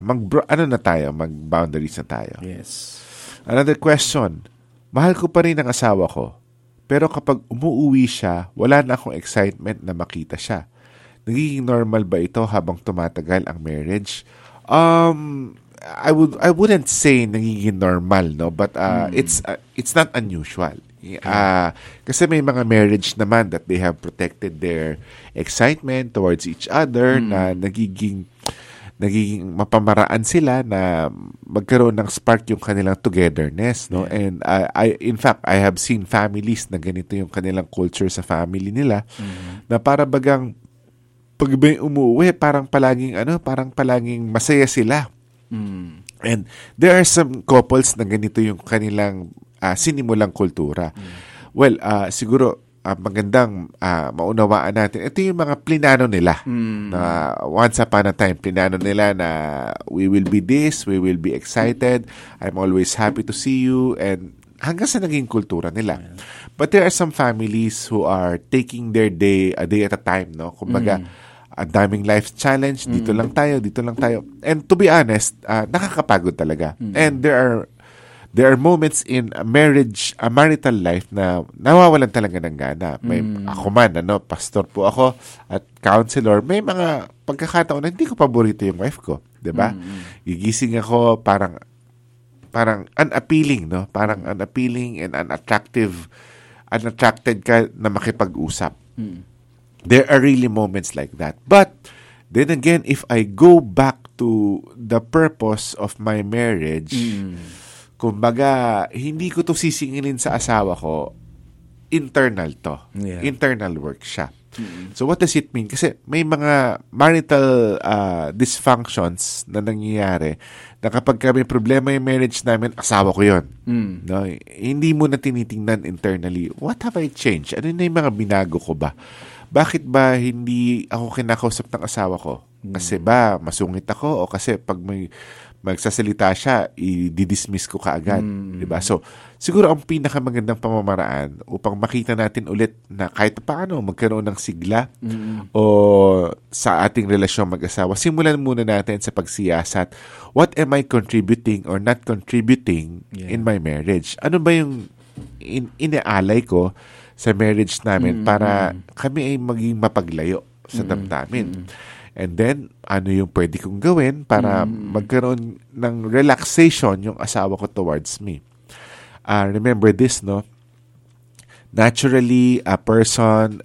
mag-boundaries na tayo. Yes. Another question. Mahal ko pa rin ang asawa ko. Pero kapag umuwi siya, wala na akong excitement na makita siya. Nagiging normal ba ito habang tumatagal ang marriage? I wouldn't say nagiging normal, no, but it's not unusual. Kasi may mga marriage naman that they have protected their excitement towards each other na nagiging mapamaraan sila na magkaroon ng spark yung kanilang togetherness, no? Yeah. And in fact, I have seen families na ganito yung kanilang culture sa family nila na para bagang pag may umuwi, parang palaging masaya sila. And there are some couples na ganito yung kanilang sinimulang kultura. Well, siguro magandang maunawaan natin. Ito yung mga plinano nila. Na once upon a time, plinano nila na we will be this, we will be excited, I'm always happy to see you, and hanggang sa naging kultura nila. But there are some families who are taking their day, a day at a time, no? Kumbaga, ang daming life challenge, dito lang tayo. And to be honest, nakakapagod talaga. And there are moments in a marital life na nawawalan talaga ng gana. Ako man, pastor po ako at counselor, may mga pagkakataon na hindi ko paborito yung wife ko, 'di ba? Gigising ako parang unappealing, no? Parang unappealing and unattracted ka na makipag-usap. There are really moments like that. But then again, if I go back to the purpose of my marriage, kumbaga, hindi ko to sisingilin sa asawa ko, internal to. Yeah. Internal work siya. So what does it mean? Kasi may mga marital dysfunctions na nangyayari na kapag may problema yung marriage namin, asawa ko yun. No? Hindi mo na tinitingnan internally, what have I changed? Ano na yung mga binago ko ba? Bakit ba hindi ako kinakausap ng asawa ko? Kasi ba masungit ako o kasi pag may magsasalita siya, i-dismiss ko kaagad. Diba? So, siguro ang pinakamagandang pamamaraan upang makita natin ulit na kahit paano magkaroon ng sigla o sa ating relasyon mag-asawa, simulan muna natin sa pagsiyasat. What am I contributing or not contributing in my marriage? Ano ba yung inaalay ko sa marriage namin para kami ay maging mapaglayo sa damdamin? And then, ano yung pwede kong gawin para magkaroon ng relaxation yung asawa ko towards me? Remember this, no? Naturally, a person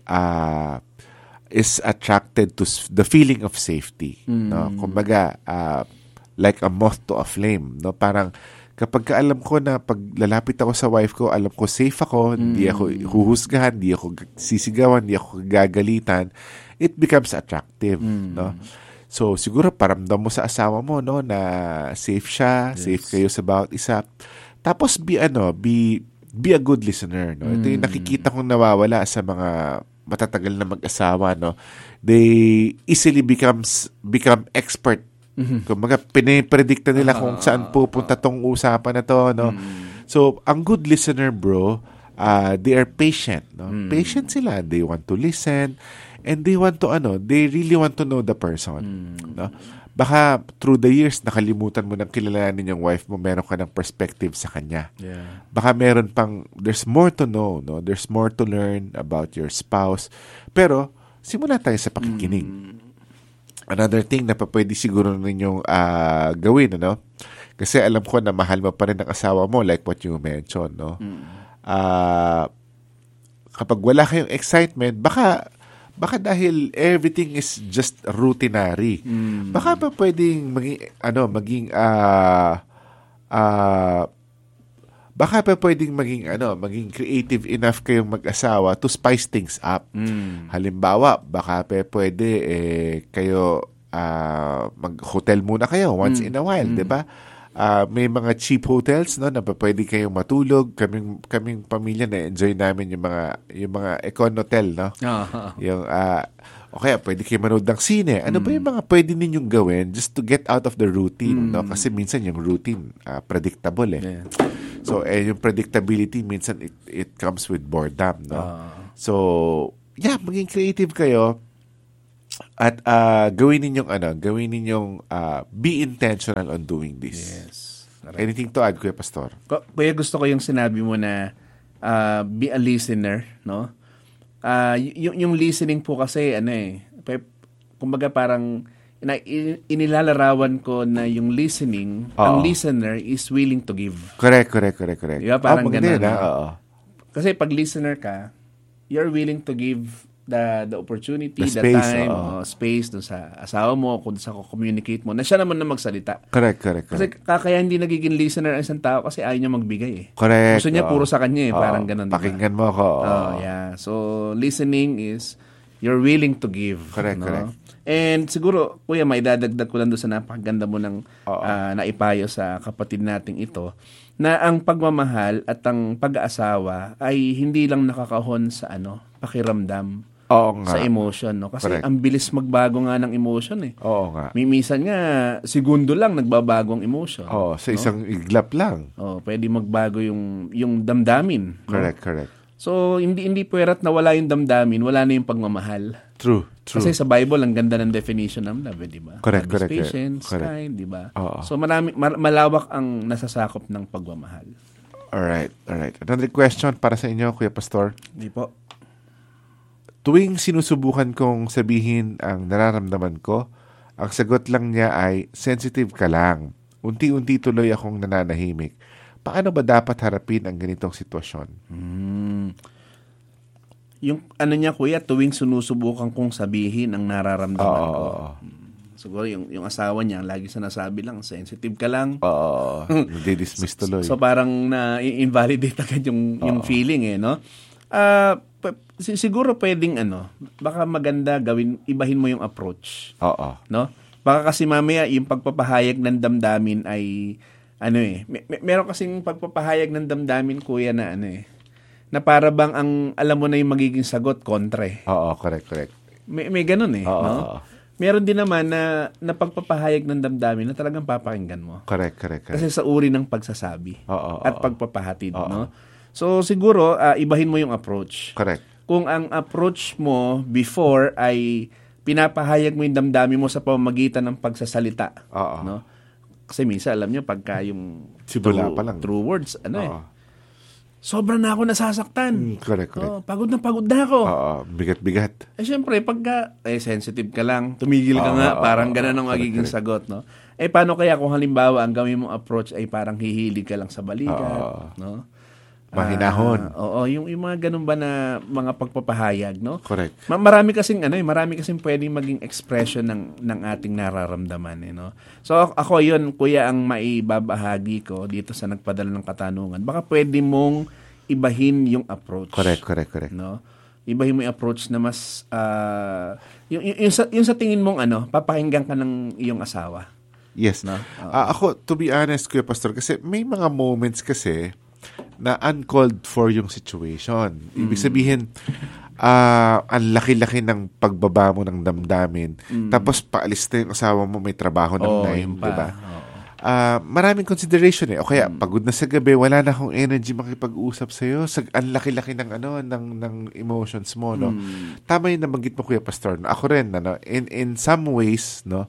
is attracted to the feeling of safety. No? Kumbaga, like a moth to a flame. No? Parang, kapag alam ko na pag lalapit ako sa wife ko, alam ko safe ako, hindi ako huhusgahan, hindi ako sisigawan, hindi ako gagalitan, it becomes attractive, no? So, siguro paramdam mo sa asawa mo, no, na safe siya, safe kayo sa bawat isa. Tapos be a good listener, no? Ito yung nakikita kong nawawala sa mga matatagal na mag-asawa, no? They easily become expert. Kumbaga, pinipredikta nila kung saan pupunta tong usapan na to, no? So, ang good listener, bro, they are patient, no? Patient sila. They want to listen and they really want to know the person, no? Baka through the years, nakalimutan mo nang kilalanin yung wife mo, meron ka ng perspective sa kanya. Yeah. Baka meron there's more to know, no? There's more to learn about your spouse. Pero, simula tayo sa pakikinig. Another thing na pwede siguro ninyong gawin, ano? Kasi alam ko na mahal mo pa rin ang asawa mo, like what you mentioned, no? Kapag wala kayong excitement, baka dahil everything is just routinary. Baka pa pwedeng maging creative enough kayong mag-asawa to spice things up. Halimbawa, baka pwede kayo mag-hotel muna kayo once in a while, 'di ba? May mga cheap hotels, no, na pwede kayong matulog. Kaming pamilya na enjoy namin yung mga econ hotel, no. Yung okay, pwede kayo manood ng sine. Ano ba yung mga pwede ninyong gawin just to get out of the routine, no? Kasi minsan yung routine predictable eh. Yeah. So yung predictability minsan it comes with boredom, no. So, yeah, maging creative kayo. At gawin ninyong be intentional on doing this. Yes. Anything to add, Kuya Pastor? Kaya gusto ko yung sinabi mo na be a listener, no? Yung listening po kasi, kumbaga parang inilalarawan ko na yung listening, ang listener is willing to give. Correct. Diba? Parang ganun. Oo. Kasi pag listener ka, you're willing to give the opportunity, the space, time, space dun sa asawa mo, kung sa communicate mo, na siya naman na magsalita. Correct. Kasi kaya hindi nagiging listener ang isang tao kasi ayaw niya magbigay eh. Correct. Gusto niya puro sa kanya eh, parang ganun. Pakinggan mo ako. Yeah. So, listening is you're willing to give. Correct. And siguro, kuya, may dadagdag ko lang doon sa napakaganda mo ng naipayo sa kapatid nating ito, na ang pagmamahal at ang pag-aasawa ay hindi lang nakakahon sa pakiramdam. Oo nga. Sa emotion, no? Kasi Correct. ang bilis magbago nga ng emotion eh. Oo nga. Minsan nga, segundo lang nagbabago ang emotion. Oo, sa isang iglap lang. Pwede magbago yung damdamin. Correct. So, hindi pwera't nawala yung damdamin, wala na yung pagmamahal. True. Kasi sa Bible, ang ganda ng definition ng love, di ba? Correct. Love is patience, kind, di ba? Oo. So, malawak ang nasasakop ng pagmamahal. Alright. Another question para sa inyo, Kuya Pastor. Di po. Tuwing sinusubukan kong sabihin ang nararamdaman ko, ang sagot lang niya ay, sensitive ka lang. Unti-unti tuloy akong nananahimik. Paano ba dapat harapin ang ganitong sitwasyon? Yung niya, kuya, tuwing sinusubukan kong sabihin ang nararamdaman ko. Siguro yung asawa niya, lagi sinasabi lang, sensitive ka lang. Nadi-dismiss tuloy. So parang na-invalidate agad yung feeling no? Siguro pwedeng baka maganda ibahin mo yung approach. No? Baka kasi mamaya yung pagpapahayag ng damdamin ay meron kasing pagpapahayag ng damdamin, kuya, na na para bang ang alam mo na yung magiging sagot kontre. Correct. May ganun no? Meron din naman na pagpapahayag ng damdamin na talagang papakinggan mo. Correct. Kasi sa uri ng pagsasabi at pagpapahatid, no? So siguro ibahin mo yung approach. Correct. Kung ang approach mo before ay pinapahayag mo yung damdamin mo sa pamamagitan ng pagsasalita, no? Kasi minsan alam nyo pagka yung true words, sobra na ako nasasaktan. Correct. Pagod na ako. Bigat. Siyempre, pagka sensitive ka lang, tumigil ka nga, parang ganun ang magiging sagot, no? Paano kaya kung halimbawa ang gawin mong approach ay parang hihilig ka lang sa balikat, no? Mahinahon. Yung mga ganun ba na mga pagpapahayag, no? Correct. Marami kasing pwedeng maging expression ng ating nararamdaman, no? So ako yun, kuya, ang maibabahagi ko dito sa nagpadala ng katanungan. Baka pwede mong ibahin yung approach. Correct. No? Ibahin mo yung approach na mas yung sa tingin mong papakinggan ka ng iyong asawa. Yes. No? Ako, to be honest, Kuya Pastor, kasi may mga moments kasi na uncalled for yung situation. Ibig sabihin, ang laki-laki ng pagbaba mo ng damdamin. Tapos paalis na yung asawa mo, may trabaho ng 9, diba? Maraming consideration O kaya, pagod na sa gabi, wala na akong energy makipag-usap sa'yo. Ang laki-laki ng emotions mo, no? Tama yung nabanggit mo, Kuya Pastor. Ako rin, in some ways, no?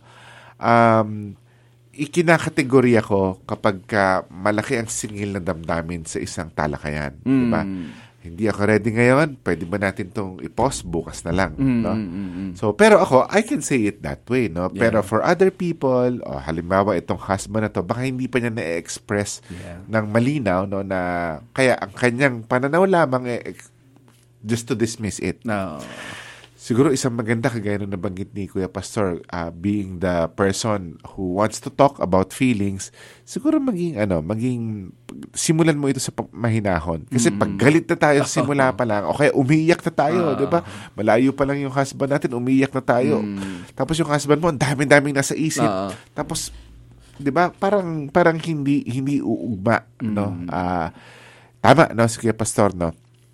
Ikinakategorya ko kapag malaki ang singil na damdamin sa isang talakayan. Diba? Hindi ako ready ngayon, pwede ba natin itong i-pause bukas na lang? No? So, pero ako, I can say it that way. No? Yeah. Pero for other people, halimbawa itong husband na to, baka hindi pa niya na-express ng malinaw, no, na kaya ang kanyang pananaw lamang just to dismiss it. No. Siguro isang maganda, kagaya na nabanggit ni Kuya Pastor, being the person who wants to talk about feelings, siguro maging simulan mo ito sa mahinahon. Kasi pag galit na tayo sa simula pa lang, o kaya umiiyak na tayo, di ba? Malayo pa lang yung husband natin, umiiyak na tayo. Tapos yung husband mo, ang daming nasa isip. Tapos, di ba, parang hindi uugma, no? Tama, no, si Kuya Pastor, no?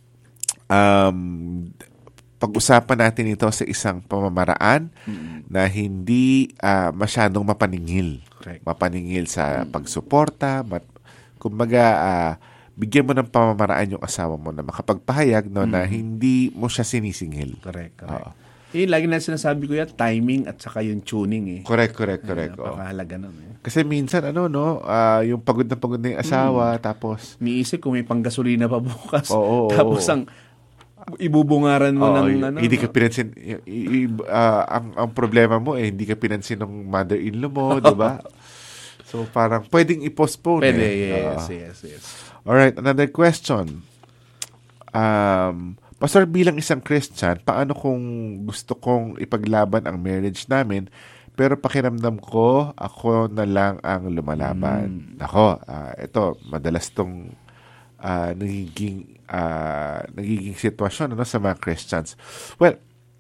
Pag-usapan natin ito sa isang pamamaraan na hindi masyadong mapaningil. Correct. Mapaningil sa pagsuporta. Kumbaga, bigyan mo ng pamamaraan yung asawa mo na makapagpahayag, no, na hindi mo siya sinisingil. Correct. Lagi na sinasabi ko yan, timing at saka yung tuning Correct. Napakahalaga nun Kasi minsan, yung pagod na yung asawa, tapos... Niisip kung may panggasolina pa bukas. Tapos ang ibubungaran mo ng hindi ka pinansin. Ang problema mo, hindi ka pinansin ng mother-in-law mo, di ba? So, parang pwedeng i-postpone. Pwede, yes. Alright, another question. Pastor, bilang isang Christian, paano kung gusto kong ipaglaban ang marriage namin, pero pakiramdam ko, ako na lang ang lumalaban. Ako, ito, madalas tong nagiging sitwasyon sa mga Christians. Well,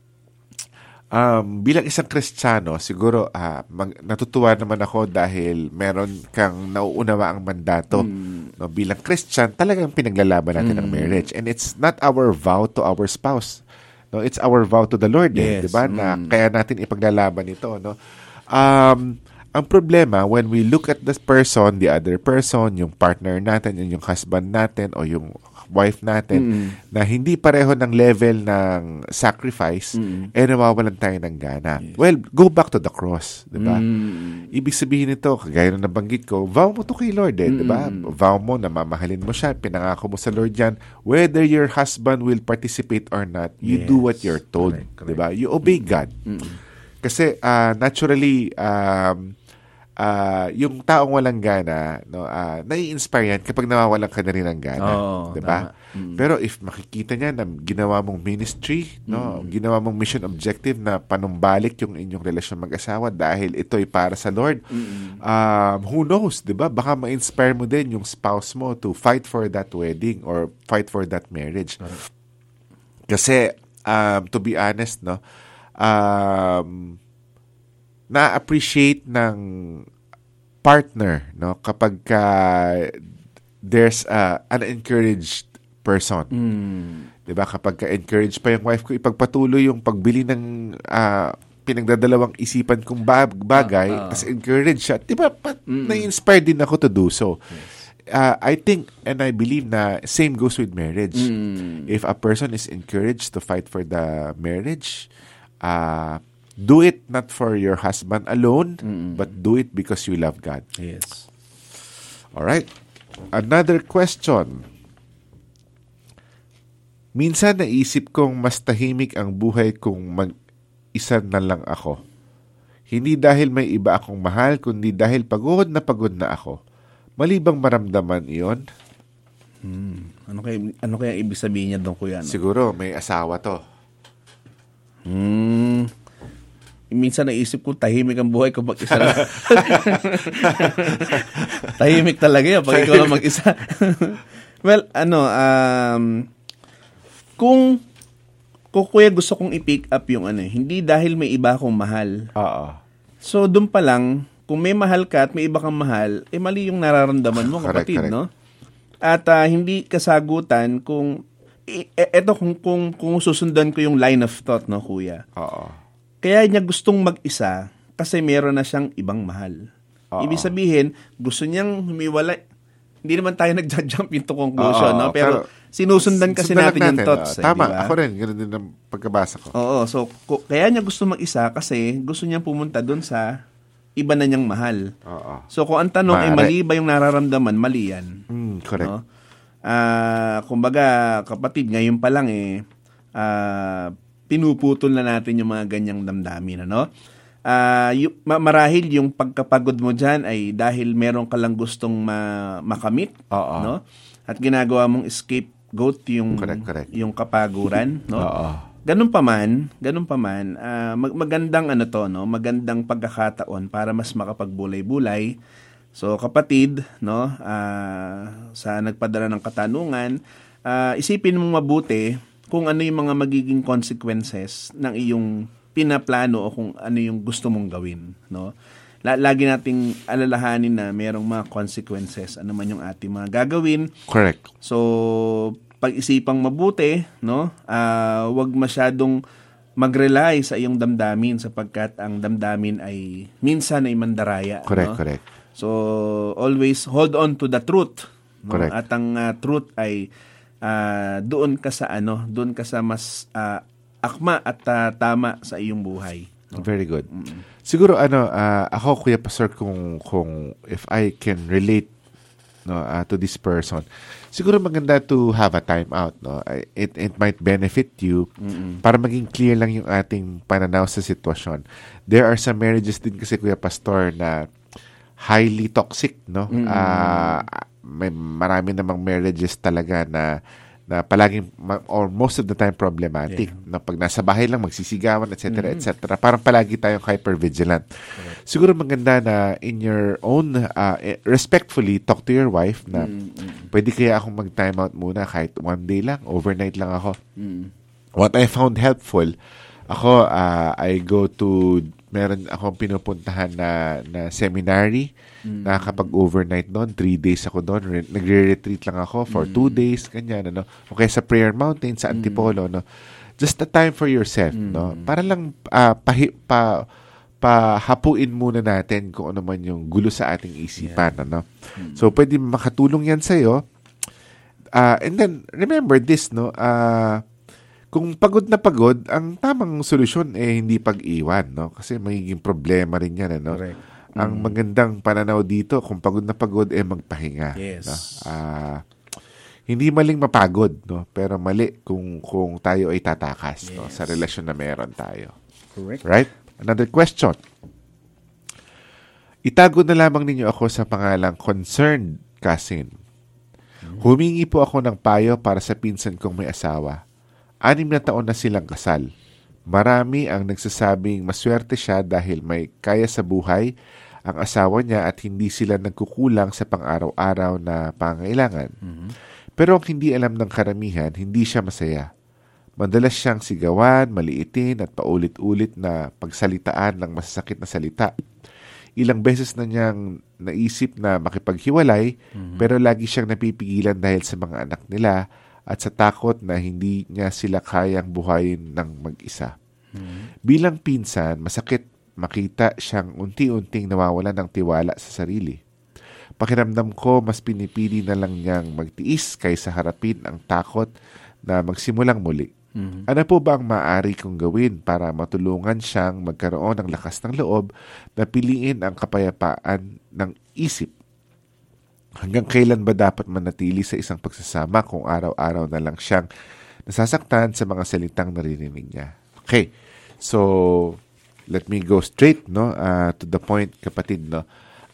bilang isang Kristiyano, siguro natutuwa naman ako dahil meron kang nauunawa ang mandato. No, bilang Christian, talagang pinaglalaban natin ang marriage. And it's not our vow to our spouse. No, it's our vow to the Lord. Yes. 'Di ba? Na kaya natin ipaglalaban ito, no? Ang problema, when we look at this person, the other person, yung partner natin, yung husband natin, o yung wife natin, na hindi pareho ng level ng sacrifice, nawawalan tayo ng gana. Yes. Well, go back to the cross, di ba? Ibig sabihin nito, kagaya na nabanggit ko, vow mo to kay Lord, di ba? Vow mo na mamahalin mo siya, pinangako mo sa Lord yan, whether your husband will participate or not, you do what you're told, di ba? You obey God. Kasi naturally, yung taong walang gana, no, nai-inspire yan kapag nawawalan ka na rin ng gana, 'di ba? Pero if makikita niya na ginawa mong ministry, no, ginawa mong mission objective na panumbalik yung inyong relasyon mag-asawa dahil ito ay para sa Lord. Who knows, 'di ba? Baka ma-inspire mo din yung spouse mo to fight for that wedding or fight for that marriage. Kasi to be honest, no, na-appreciate ng partner, no, kapag there's an encouraged person. 'Di ba? Kapag encourage pa yung wife ko ipagpatuloy yung pagbili ng pinagdadalawang isipan kong bagay, tas encourage siya. 'Di ba? Na-inspire din ako to do so. I think and I believe na same goes with marriage. If a person is encouraged to fight for the marriage, do it not for your husband alone, but do it because you love God. Yes. All right. Another question. Minsan naisip kong mas tahimik ang buhay kung mag-isa na lang ako. Hindi dahil may iba akong mahal, kundi dahil pagod na ako. Mali bang maramdaman iyon? Ano kaya ibig sabihin niya doon, kuya? No? Siguro may asawa to. Minsan naisip ko, tahimik ang buhay ko mag-isa lang. Tahimik talaga yun pag ikaw lang mag-isa. Well, kung kuya gusto kong i-pick up yung hindi dahil may iba akong mahal. So, doon pa lang, kung may mahal ka at may iba kang mahal, mali yung nararamdaman mo, kapatid, correct. No? At hindi kasagutan kung kung susundan ko yung line of thought, no, kuya? Kaya niya gustong mag-isa kasi meron na siyang ibang mahal. Ibig sabihin, gusto niyang humiwalay. Hindi naman tayo nag-jump into conclusion, no? Pero sinusundan kasi natin yung thoughts. Tama, diba? Ako rin. Ganun din ang pagkabasa ko. Oo, so kaya niya gusto mag-isa kasi gusto niyang pumunta doon sa iba na niyang mahal. So kung ang tanong ay mali ba yung nararamdaman, mali yan. Correct. No? Kumbaga, kapatid, ngayon pa lang pinuputol na natin yung mga ganyang damdamin, ano? Marahil yung pagkapagod mo dyan ay dahil meron ka lang gustong makamit, no? At ginagawa mong scapegoat yung correct. Yung kapaguran, no? Ganun pa man, magandang no? Magandang pagkakataon para mas makapagbulay-bulay. So kapatid, no, sa nagpadala ng katanungan, isipin mong mabuti kung ano yung mga magiging consequences ng iyong pinaplano o kung ano yung gusto mong gawin, no? Lagi nating alalahanin na mayroong mga consequences ano man yung ating mga gagawin. Correct. So pag-isipang mabuti, no? Wag masyadong mag-rely sa iyong damdamin sapagkat ang damdamin ay minsan ay mandaraya, correct, no? Correct. So always hold on to the truth, no? Correct. At ang truth ay doon ka sa mas akma at tama sa iyong buhay. No? Very good. Siguro ako Kuya Pastor, kung if I can relate to this person, siguro maganda to have a time out, no? It might benefit you para maging clear lang yung ating pananaw sa sitwasyon. There are some marriages din kasi Kuya Pastor na highly toxic, no? May marami namang marriages talaga na palaging or most of the time problematic, na pag nasa bahay lang magsisigawan, etc. etc. Parang palagi tayong hypervigilant. Siguro maganda na in your own respectfully talk to your wife na pwede kaya akong mag-time out muna kahit one day lang, overnight lang ako. What I found helpful, ako I go to, meron akong pinupuntahan na seminary. Nakakapag-overnight doon. 3 days ako doon. Nagre-retreat lang ako for 2 days. Ganyan, ano. Okay, sa Prayer Mountain, sa Antipolo, no. Just a time for yourself, no. Para lang pahapuin muna natin kung ano man yung gulo sa ating isipan, ano. So, pwede makatulong yan sa'yo. And then, remember this, no. Kung pagod na pagod, ang tamang solusyon hindi pag-iwan, no. Kasi magiging problema rin yan, ano. Correct. Ang magandang pananaw dito, kung pagod na pagod, magpahinga. Yes. No? Hindi maling mapagod, no? Pero mali kung tayo ay tatakas, no? Sa relasyon na meron tayo. Correct. Right? Another question. Itago na lamang ninyo ako sa pangalang concerned cousin. Humingi po ako ng payo para sa pinsan kong may asawa. 6 na taon na silang kasal. Marami ang nagsasabing maswerte siya dahil may kaya sa buhay ang asawa niya at hindi sila nagkukulang sa pang-araw-araw na pangailangan. Pero ang hindi alam ng karamihan, hindi siya masaya. Madalas siyang sigawan, maliitin at paulit-ulit na pagsalitaan ng masasakit na salita. Ilang beses na niyang naisip na makipaghiwalay, pero lagi siyang napipigilan dahil sa mga anak nila at sa takot na hindi niya sila kayang buhayin ng mag-isa. Bilang pinsan, masakit makita siyang unti-unting nawawalan ng tiwala sa sarili. Pakiramdam ko, mas pinipili na lang niyang magtiis kaysa harapin ang takot na magsimulang muli. Ano po ba ang maaari kong gawin para matulungan siyang magkaroon ng lakas ng loob na piliin ang kapayapaan ng isip? Hanggang kailan ba dapat manatili sa isang pagsasama kung araw-araw na lang siyang nasasaktan sa mga salitang naririnig niya? Okay, so let me go straight, no, to the point, kapatid, no.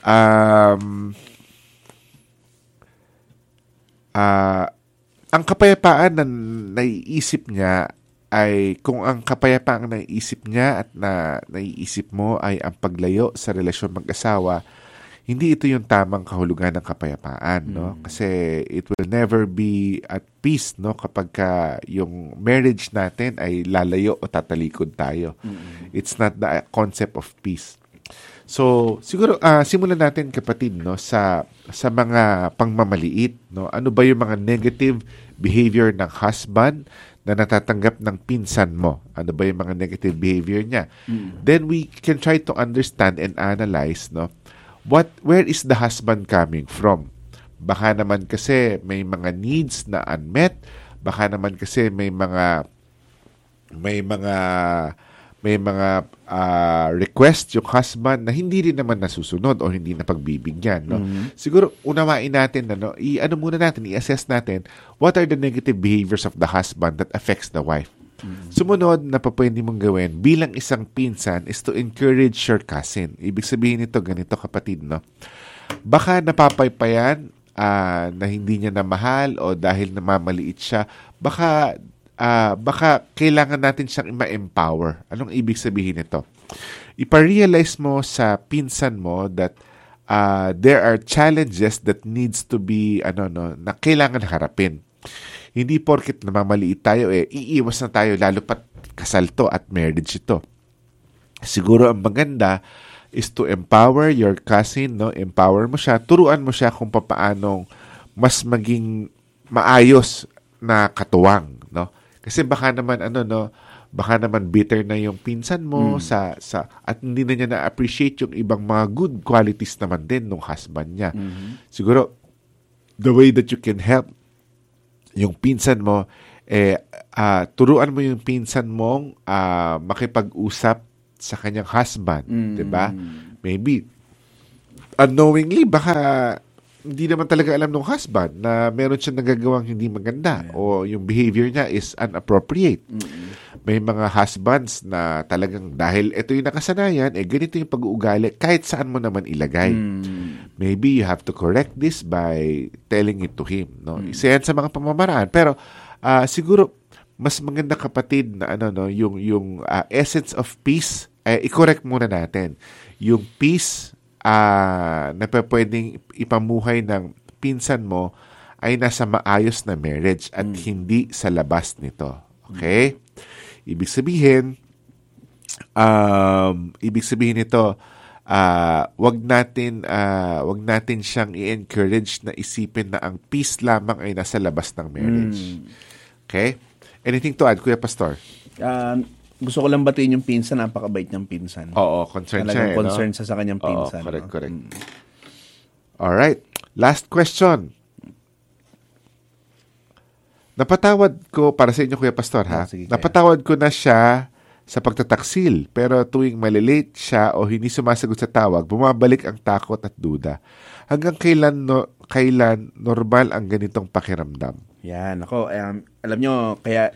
Ang kapayapaan na naiisip niya ay, kung ang kapayapaan na naiisip niya at na naiisip mo ay ang paglayo sa relasyon mag-asawa, hindi ito yung tamang kahulugan ng kapayapaan, no? Kasi it will never be at peace, no, kapag yung marriage natin ay lalayo o tatalikod tayo. It's not the concept of peace. So, siguro simulan natin, kapatid, no, sa mga pangmamaliit, no. Ano ba yung mga negative behavior ng husband na natatanggap ng pinsan mo? Ano ba yung mga negative behavior niya? Then we can try to understand and analyze, no, where is the husband coming from? Baka naman kasi may mga needs na unmet, baka naman kasi may mga request yung husband na hindi rin naman nasusunod o hindi na pagbibigyan, no? Siguro unawain natin, no, i-assess natin what are the negative behaviors of the husband that affects the wife. Sumunod na pwede mong gawin bilang isang pinsan is to encourage your cousin. Ibig sabihin nito, ganito, kapatid, no? Baka napapaypayan na hindi niya na mahal o dahil namamaliit siya, baka kailangan natin siyang ma-empower. Anong ibig sabihin nito? Ipa-realize mo sa pinsan mo that there are challenges that needs to be na kailangan harapin. Hindi porket namamaliit tayo, iiwas na tayo, lalo pat kasal to at marriage ito. Siguro ang maganda is to empower your cousin, no? Empower mo siya, turuan mo siya kung paanong mas maging maayos na katuwang, no? Kasi baka naman baka naman bitter na yung pinsan mo at hindi na niya na-appreciate yung ibang mga good qualities naman din ng husband niya. Siguro the way that you can help yung pinsan mo turuan mo yung pinsan mong makipag-usap sa kanyang husband, 'di ba? Maybe unknowingly baka hindi naman talaga alam ng husband na meron siyang nagagawang hindi maganda o yung behavior niya is inappropriate. May mga husbands na talagang dahil ito yung nakasanayan, ganito yung pag-uugali kahit saan mo naman ilagay. Maybe you have to correct this by telling it to him, no? Isa yan sa mga pamamaraan. Pero siguro mas maganda, kapatid, na yung essence of peace, i-correct muna natin. Yung peace na pwedeng ipamuhay ng pinsan mo ay nasa maayos na marriage at hindi sa labas nito. Okay? Ibig sabihin nito, wag natin siyang i-encourage na isipin na ang peace lamang ay nasa labas ng marriage. Okay? Anything to add, Kuya Pastor? Gusto ko lang batiin yung pinsan, napakabait niyang pinsan. Oo, concerned siya. Concerned siya sa kanyang pinsan. Correct. Alright. Last question. Napatawad ko, para sa inyo, Kuya Pastor, ha? Napatawad ko na siya sa pagtataksil, pero tuwing malilate siya o hindi sumasagot sa tawag, bumabalik ang takot at duda. Hanggang kailan normal ang ganitong pakiramdam? Yan, ako, alam nyo, kaya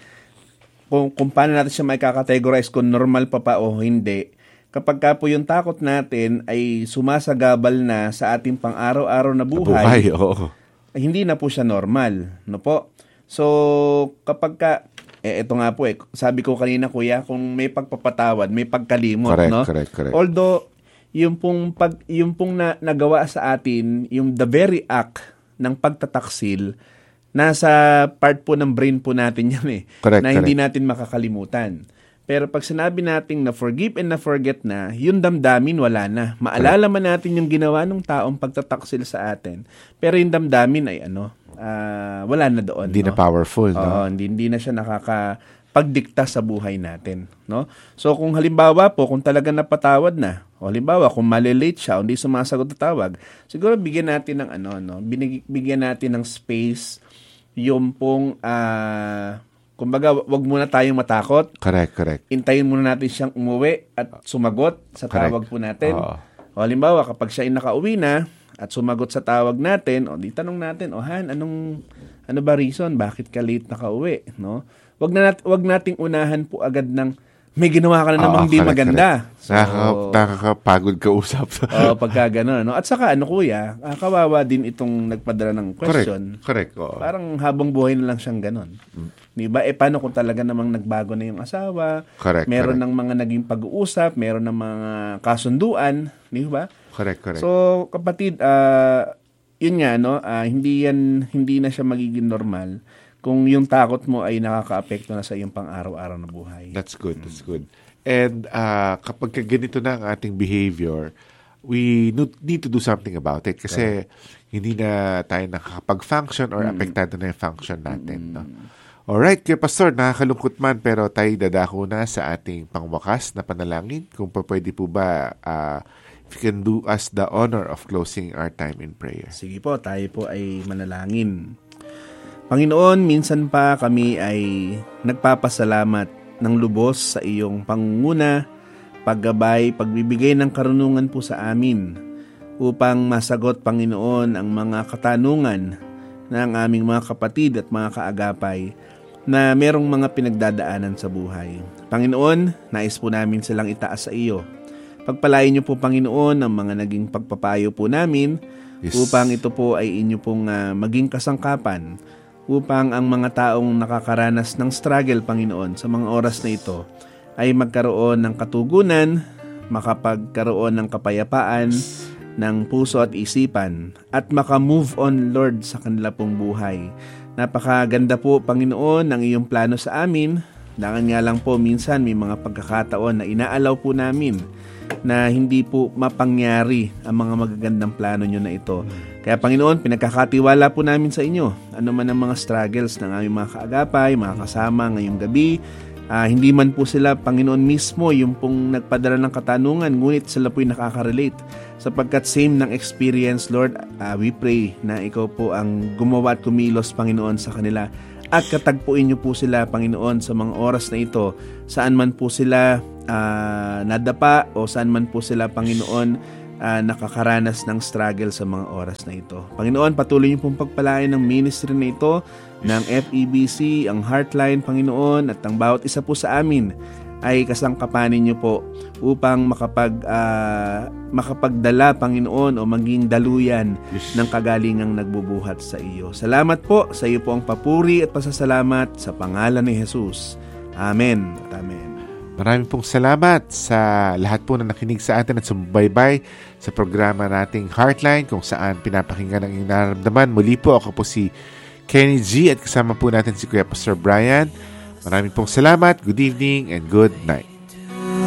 kung paano natin siya may kakategorize kung normal pa o hindi, kapag ka po yung takot natin ay sumasagabal na sa ating pang-araw-araw na buhay, hindi na po siya normal. No po? So, kapag ka, ito nga po sabi ko kanina, Kuya, kung may pagpapatawad, may pagkalimot, correct. Although, yung pong nagawa sa atin, yung the very act ng pagtataksil, nasa part po ng brain po natin yan hindi natin makakalimutan. Pero pag sinabi natin na forgive and na forget na, yung damdamin wala na. Maalala man natin yung ginawa ng taong pagtataksil sa atin. Pero yung damdamin ay wala na doon. Hindi na powerful. Hindi na siya nakakapagdikta sa buhay natin. No? So kung halimbawa po, kung talaga napatawad na, o halimbawa kung malilate siya, o hindi sumasagot na tawag, siguro bigyan natin ng bigyan natin ng space, yung pong kumbaga, wag muna tayong matakot. Correct. Intayin muna natin siyang umuwi at sumagot sa tawag po natin. O halimbawa, kapag siya ay nakauwi na at sumagot sa tawag natin, o di tanong natin, Han, ano ba reason? Bakit ka late nakauwi? No? Wag nating unahan po agad ng may ginawa ka na namang di maganda. So, nakakapagod ka usap. Pagka gano'n. No? At saka, Kuya, kawawa din itong nagpadala ng question. Correct. Parang habang buhay na lang siyang gano'n. Diba? Paano kung talaga namang nagbago na yung asawa? Meron ng mga naging pag-uusap, meron ng mga kasunduan. Diba? Correct. So, kapatid, yun nga, hindi na siya magiging normal kung yung takot mo ay nakaka-apekto na sa iyong pang-araw-araw na buhay. That's good. And kapag ganito na ang ating behavior, we need to do something about it kasi hindi na tayo nakakapag-function or apektado na yung function natin. No? Alright, Kuya Pastor, nakakalungkot man pero tayo dadako na sa ating pangwakas na panalangin. Kung pwede po ba, if you can do us the honor of closing our time in prayer. Sige po, tayo po ay manalangin. Panginoon, minsan pa kami ay nagpapasalamat ng lubos sa iyong pangunguna, paggabay, pagbibigay ng karunungan po sa amin upang masagot, Panginoon, ang mga katanungan ng aming mga kapatid at mga kaagapay na merong mga pinagdadaanan sa buhay. Panginoon, nais po namin silang itaas sa iyo. Pagpalain niyo po, Panginoon, ang mga naging pagpapayo po namin upang ito po ay inyo pong maging kasangkapan upang ang mga taong nakakaranas ng struggle, Panginoon, sa mga oras na ito ay magkaroon ng katugunan, makapagkaroon ng kapayapaan ng puso at isipan, at makamove on, Lord, sa kanila pong buhay. Napakaganda po, Panginoon, ng iyong plano sa amin. Dangan nga lang po, minsan may mga pagkakataon na inaalaw po namin na hindi po mapangyari ang mga magagandang plano nyo na ito. Kaya Panginoon, pinagkakatiwala po namin sa inyo. Ano man ang mga struggles ng aming mga kaagapay, mga kasama ngayong gabi, hindi man po sila, Panginoon mismo, yung pong nagpadala ng katanungan, ngunit sila po'y nakaka-relate. Sapagkat same ng experience, Lord, we pray na ikaw po ang gumawa at kumilos, Panginoon, sa kanila. At katagpuin niyo po sila, Panginoon, sa mga oras na ito, saan man po sila nadapa o saan man po sila, Panginoon, nakakaranas ng struggle sa mga oras na ito. Panginoon, patuloy niyo pong pagpalain ng ministry na ito, ng FEBC, ang Heartline, Panginoon, at ang bawat isa po sa amin ay kasangkapanin niyo po upang makapagdala, Panginoon, o maging daluyan ng kagalingang nagbubuhat sa iyo. Salamat po, sa iyo po ang papuri at pasasalamat sa pangalan ni Jesus. Amen at amen. Maraming pong salamat sa lahat po na nakinig sa atin at sumubaybay sa programa nating Heartline, kung saan pinapakinggan ang iyong nararamdaman. Muli po, ako po si Kenny G at kasama po natin si Kuya Pastor Brian. Maraming pong salamat, good evening, and good night.